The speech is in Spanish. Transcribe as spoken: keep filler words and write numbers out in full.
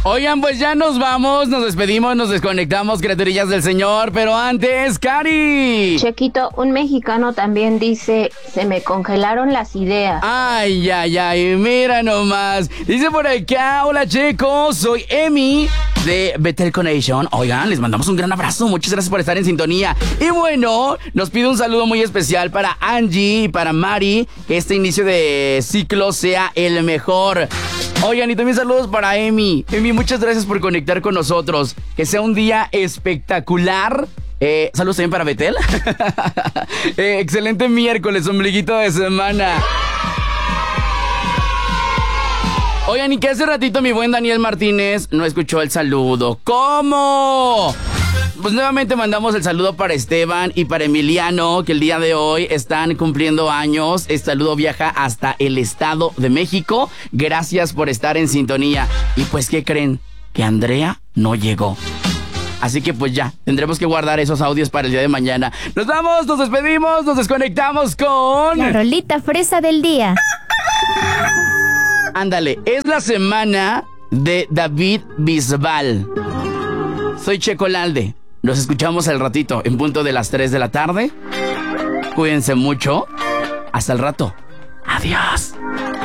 Oigan, pues ya nos vamos, nos despedimos, nos desconectamos, criaturillas del Señor, pero antes, Cari. Chequito, un mexicano también dice, se me congelaron las ideas. Ay, ay, ay, mira nomás. Dice por acá, hola chicos, soy Emi de Betel Connection. Oigan, les mandamos un gran abrazo, muchas gracias por estar en sintonía. Y bueno, nos pide un saludo muy especial para Angie y para Mari, que este inicio de ciclo sea el mejor. Oigan, y también saludos para Emi. Emi, muchas gracias por conectar con nosotros. Que sea un día espectacular. Eh, saludos también para Betel. eh, excelente miércoles, ombliguito de semana. Oigan, y que hace ratito mi buen Daniel Martínez no escuchó el saludo. ¿Cómo? Pues nuevamente mandamos el saludo para Esteban y para Emiliano, que el día de hoy están cumpliendo años. Este saludo viaja hasta el Estado de México. Gracias por estar en sintonía. Y pues, ¿qué creen? Que Andrea no llegó. Así que pues ya, tendremos que guardar esos audios para el día de mañana. Nos vamos, nos despedimos, nos desconectamos con... La rolita fresa del día. Ándale, es la semana de David Bisbal. Soy Checo Lalde. Nos escuchamos al ratito, en punto de las tres de la tarde. Cuídense mucho. Hasta el rato. Adiós.